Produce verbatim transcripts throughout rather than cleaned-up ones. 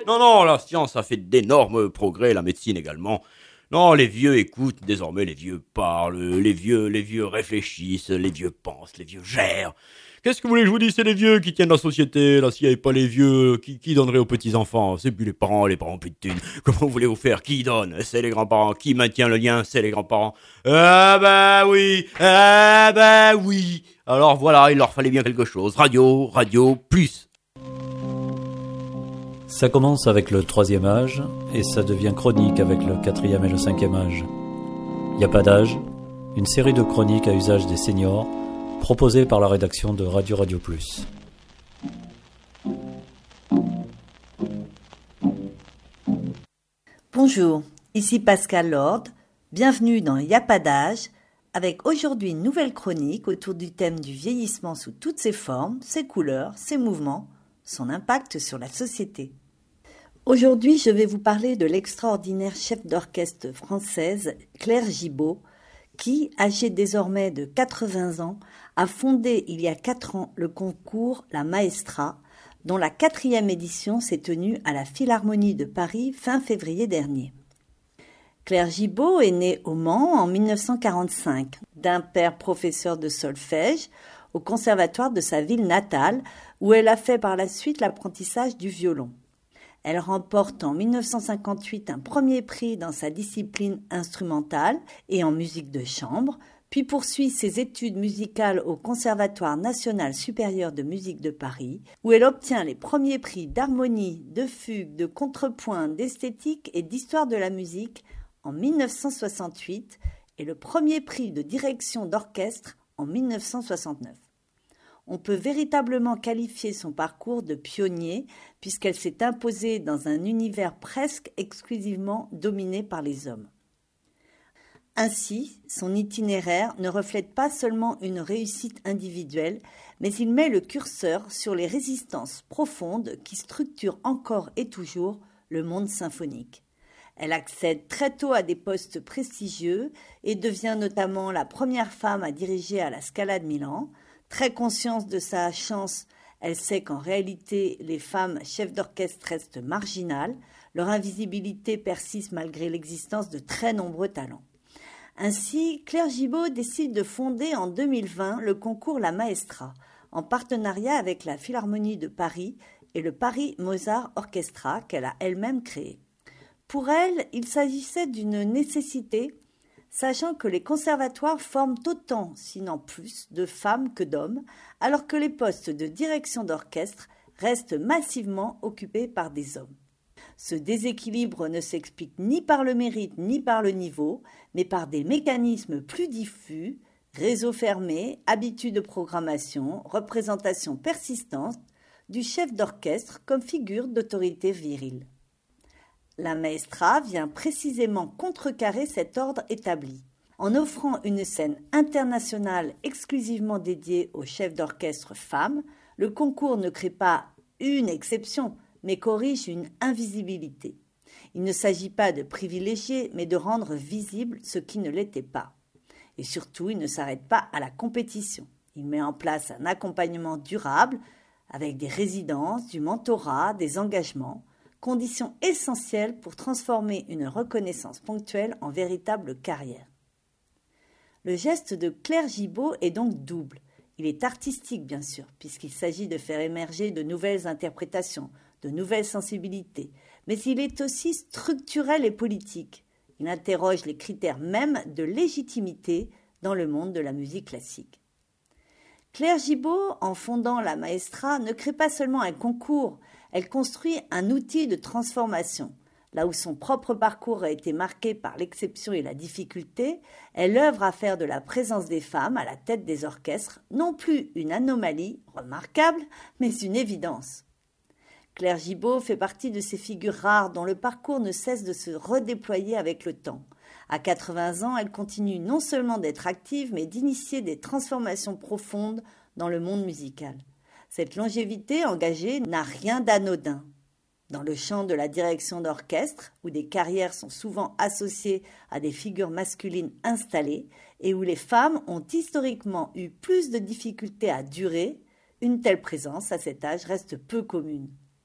Non, non, la science a fait d'énormes progrès, la médecine également. Non, les vieux écoutent, désormais les vieux parlent, les vieux, les vieux réfléchissent, les vieux pensent, les vieux gèrent. Qu'est-ce que vous voulez que je vous dise, c'est les vieux qui tiennent la société, là, s'il n'y avait pas les vieux, qui, qui donnerait aux petits-enfants? C'est plus les parents, les parents plus de thunes. Comment voulez-vous faire? Qui donne? C'est les grands-parents. Qui maintient le lien? C'est les grands-parents. Ah bah oui, ah bah oui. Alors voilà, il leur fallait bien quelque chose. Radio, radio, plus. Ça commence avec le troisième âge et ça devient chronique avec le quatrième et le cinquième âge. Il n'y a pas d'âge, une série de chroniques à usage des seniors proposée par la rédaction de Radio Radio Plus. Bonjour, ici Pascal Lord, bienvenue dans Y a pas d'âge, avec aujourd'hui une nouvelle chronique autour du thème du vieillissement sous toutes ses formes, ses couleurs, ses mouvements, son impact sur la société. Aujourd'hui, je vais vous parler de l'extraordinaire chef d'orchestre française Claire Gibault, qui, âgée désormais de quatre-vingts ans, a fondé il y a quatre ans le concours La Maestra, dont la quatrième édition s'est tenue à la Philharmonie de Paris fin février dernier. Claire Gibault est née au Mans en mille neuf cent quarante-cinq, d'un père professeur de solfège au conservatoire de sa ville natale, où elle a fait par la suite l'apprentissage du violon. Elle remporte en mille neuf cent cinquante-huit un premier prix dans sa discipline instrumentale et en musique de chambre, puis poursuit ses études musicales au Conservatoire national supérieur de musique de Paris, où elle obtient les premiers prix d'harmonie, de fugue, de contrepoint, d'esthétique et d'histoire de la musique en mille neuf cent soixante-huit et le premier prix de direction d'orchestre en mille neuf cent soixante-neuf. On peut véritablement qualifier son parcours de pionnier puisqu'elle s'est imposée dans un univers presque exclusivement dominé par les hommes. Ainsi, son itinéraire ne reflète pas seulement une réussite individuelle, mais il met le curseur sur les résistances profondes qui structurent encore et toujours le monde symphonique. Elle accède très tôt à des postes prestigieux et devient notamment la première femme à diriger à la Scala de Milan. Très consciente de sa chance, elle sait qu'en réalité, les femmes chefs d'orchestre restent marginales. Leur invisibilité persiste malgré l'existence de très nombreux talents. Ainsi, Claire Gibault décide de fonder en deux mille vingt le concours La Maestra, en partenariat avec la Philharmonie de Paris et le Paris Mozart Orchestra qu'elle a elle-même créé. Pour elle, il s'agissait d'une nécessité, sachant que les conservatoires forment autant, sinon plus, de femmes que d'hommes, alors que les postes de direction d'orchestre restent massivement occupés par des hommes. Ce déséquilibre ne s'explique ni par le mérite ni par le niveau, mais par des mécanismes plus diffus, réseaux fermés, habitudes de programmation, représentation persistante du chef d'orchestre comme figure d'autorité virile. La Maestra vient précisément contrecarrer cet ordre établi. En offrant une scène internationale exclusivement dédiée aux chefs d'orchestre femmes, le concours ne crée pas une exception, mais corrige une invisibilité. Il ne s'agit pas de privilégier, mais de rendre visible ce qui ne l'était pas. Et surtout, il ne s'arrête pas à la compétition. Il met en place un accompagnement durable avec des résidences, du mentorat, des engagements, condition essentielle pour transformer une reconnaissance ponctuelle en véritable carrière. Le geste de Claire Gibault est donc double. Il est artistique, bien sûr, puisqu'il s'agit de faire émerger de nouvelles interprétations, de nouvelles sensibilités, mais il est aussi structurel et politique. Il interroge les critères mêmes de légitimité dans le monde de la musique classique. Claire Gibault, en fondant la Maestra, ne crée pas seulement un concours, elle construit un outil de transformation. Là où son propre parcours a été marqué par l'exception et la difficulté, elle œuvre à faire de la présence des femmes à la tête des orchestres non plus une anomalie remarquable, mais une évidence. Claire Gibault fait partie de ces figures rares dont le parcours ne cesse de se redéployer avec le temps. À quatre-vingts ans, elle continue non seulement d'être active, mais d'initier des transformations profondes dans le monde musical. Cette longévité engagée n'a rien d'anodin. Dans le champ de la direction d'orchestre, où des carrières sont souvent associées à des figures masculines installées et où les femmes ont historiquement eu plus de difficultés à durer, une telle présence à cet âge reste peu commune.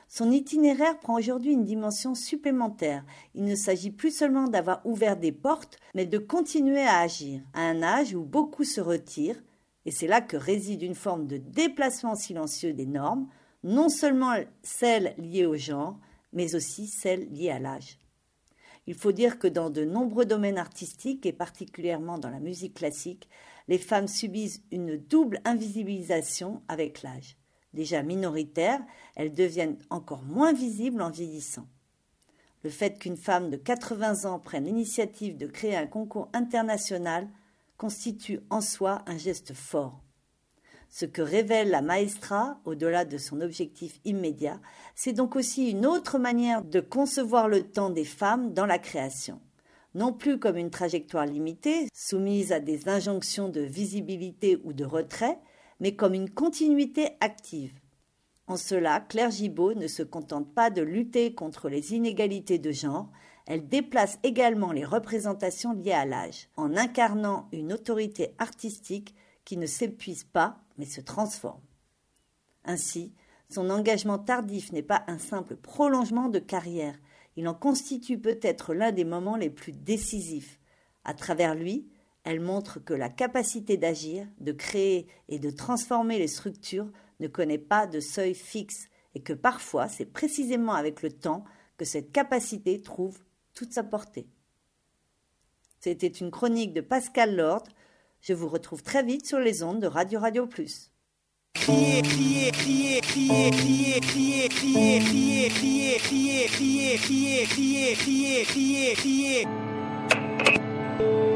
Son itinéraire prend aujourd'hui une dimension supplémentaire. Il ne s'agit plus seulement d'avoir ouvert des portes, mais de continuer à agir, à un âge où beaucoup se retirent, et c'est là que réside une forme de déplacement silencieux des normes, non seulement celles liées au genre, mais aussi celles liées à l'âge. Il faut dire que dans de nombreux domaines artistiques, et particulièrement dans la musique classique, les femmes subissent une double invisibilisation avec l'âge. Déjà minoritaires, elles deviennent encore moins visibles en vieillissant. Le fait qu'une femme de quatre-vingts ans prenne l'initiative de créer un concours international constitue en soi un geste fort. Ce que révèle la maestra, au-delà de son objectif immédiat, c'est donc aussi une autre manière de concevoir le temps des femmes dans la création. Non plus comme une trajectoire limitée, soumise à des injonctions de visibilité ou de retrait, mais comme une continuité active. En cela, Claire Gibault ne se contente pas de lutter contre les inégalités de genre, elle déplace également les représentations liées à l'âge, en incarnant une autorité artistique qui ne s'épuise pas, mais se transforme. Ainsi, son engagement tardif n'est pas un simple prolongement de carrière, il en constitue peut-être l'un des moments les plus décisifs. À travers lui, elle montre que la capacité d'agir, de créer et de transformer les structures ne connaît pas de seuil fixe et que parfois c'est précisément avec le temps que cette capacité trouve toute sa portée. C'était une chronique de Pascal Lord. Je vous retrouve très vite sur les ondes de Radio Radio Plus. Crier, crier, crier, crier, crier, crier, crier, crier, crier, crier, crier, crier, crier, crier, crier, crier.